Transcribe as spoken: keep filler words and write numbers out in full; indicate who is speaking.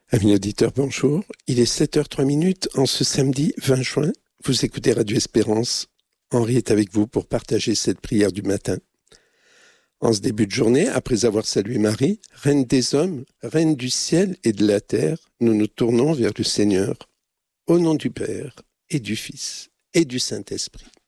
Speaker 1: Amis auditeurs, bonjour. Il est sept heures trois minutes en ce samedi vingt juin. Vous écoutez Radio Espérance. Henri est avec vous pour partager cette prière du matin. En ce début de journée, après avoir salué Marie, Reine des hommes, Reine du ciel et de la terre, nous nous tournons vers le Seigneur. Au nom du Père et du Fils et du Saint-Esprit.